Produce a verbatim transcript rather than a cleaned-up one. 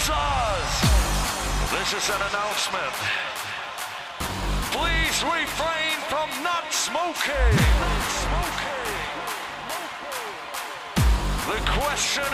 sponsors. This is an announcement. Please refrain from not smoking. Not smoking. The question